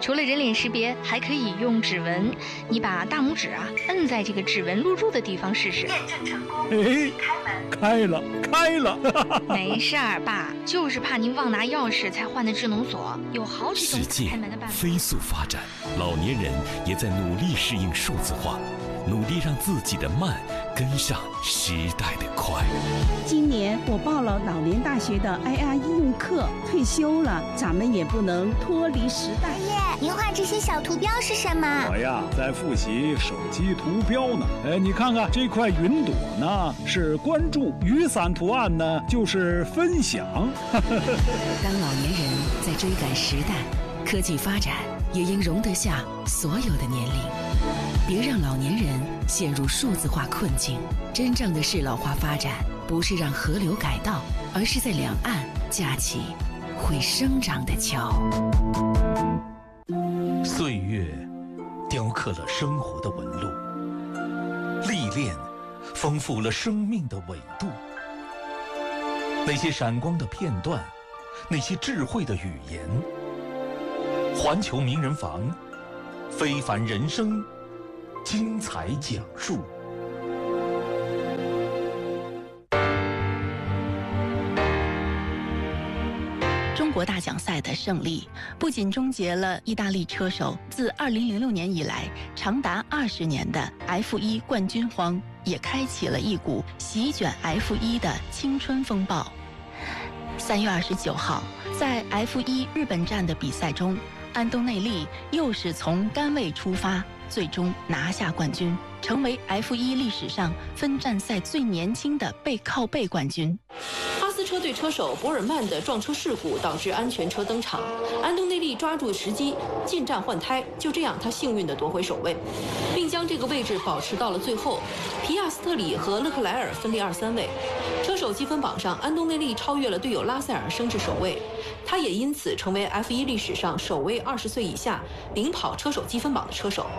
除了人脸识别，还可以用指纹。你把大拇指摁在这个指纹录入的地方试试。 验证成功， 开了，开了！ 没事儿，爸，就是怕您忘拿钥匙才换的智能锁，有好几种开门的办法。 世界飞速发展，老年人也在努力适应数字化，努力让自己的慢跟上时代的快。 今年我报了老年大学的 IR 应用课，退休了，咱们也不能脱离时代。 爷爷，您画这些小图标是什么？ 我呀，在复习手机图标呢。你看看这块云朵呢，是关注；雨伞图案呢，就是分享。 当老年人在追赶时代，科技发展也应容得下所有的年龄。别让老年人陷入数字化困境。真正的适老化发展，不是让河流改道，而是在两岸架起会生长的桥。 岁月雕刻了生活的纹路，历练丰富了生命的纬度。那些闪光的片段，那些智慧的语言，环球名人房，非凡人生精彩讲述。 中国大奖赛的胜利，不仅终结了意大利车手自2006年以来长达20年的 F1 冠军荒，也开启了一股席卷 F1 的青春风暴。3月29号，在 F1 日本站的比赛中，安东内利又是从杆位出发，最终拿下冠军，成为 F1 历史上分站赛最年轻的背靠背冠军。 哈斯车队车手博尔曼的撞车事故导致安全车登场，安东内利抓住时机进站换胎，就这样他幸运地夺回首位，并将这个位置保持到了最后。皮亚斯特里和勒克莱尔分列2、3位。车手积分榜上，安东内利超越了队友拉塞尔，升至首位，他也因此成为 F1 历史上首位20岁以下领跑车手积分榜的车手。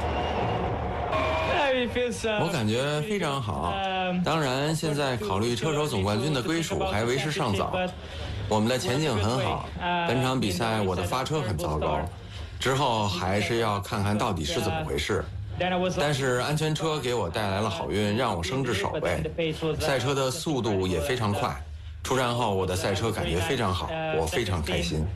我感觉非常好，当然现在考虑车手总冠军的归属还为时尚早。我们的前景很好，本场比赛我的发车很糟糕，之后还是要看看到底是怎么回事。但是安全车给我带来了好运，让我升至首位。赛车的速度也非常快，出站后我的赛车感觉非常好，我非常开心。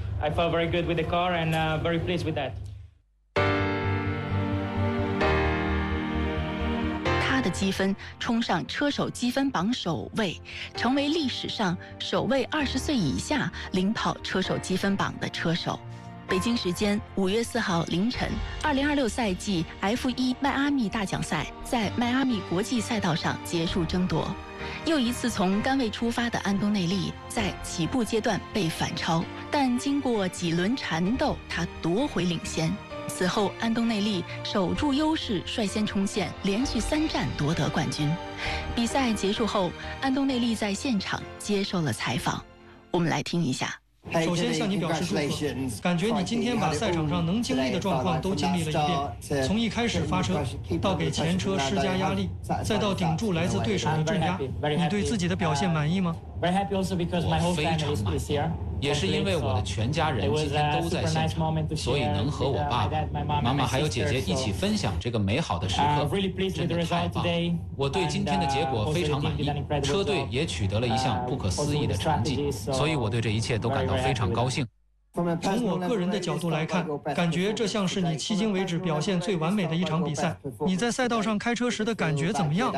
他的积分冲上车手积分榜首位，成为历史上首位20岁以下领跑车手积分榜的车手。北京时间5月4号凌晨，2026赛季 F1 迈阿密大奖赛在迈阿密国际赛道上结束争夺。又一次从杆位出发的安东内利在起步阶段被反超，但经过几轮缠斗，他夺回领先。此后，安东内利守住优势，率先冲线，连续3站夺得冠军。比赛结束后，安东内利在现场接受了采访，我们来听一下。 首先向你表示祝贺，感觉你今天把赛场上能经历的状况都经历了一遍，从一开始发车，到给前车施加压力，再到顶住来自对手的镇压，你对自己的表现满意吗？ 我非常满意，也是因为我的全家人今天都在现场，所以能和我爸爸、妈妈还有姐姐一起分享这个美好的时刻，真的太棒了。我对今天的结果非常满意，车队也取得了一项不可思议的成绩，所以我对这一切都感到非常高兴。 从我个人的角度来看，感觉这像是你迄今为止表现最完美的一场比赛。你在赛道上开车时的感觉怎么样？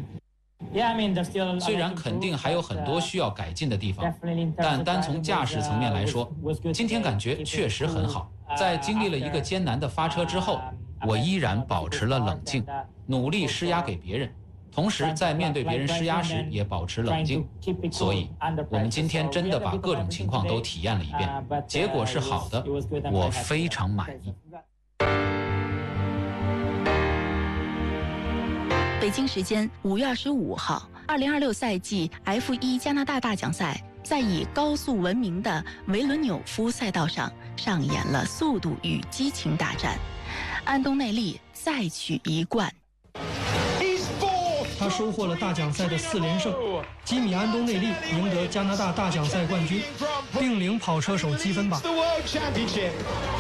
虽然肯定还有很多需要改进的地方，但单从驾驶层面来说，今天感觉确实很好。在经历了一个艰难的发车之后，我依然保持了冷静，努力施压给别人，同时在面对别人施压时也保持冷静。所以我们今天真的把各种情况都体验了一遍，结果是好的，我非常满意。 北京时间5月25号，2026赛季 F1 加拿大大奖赛在以高速闻名的维伦纽夫赛道上上演了速度与激情大战，安东内利再取1冠。 他收获了大奖赛的4连胜，基米·安东内利赢得加拿大大奖赛冠军，并领跑车手积分榜。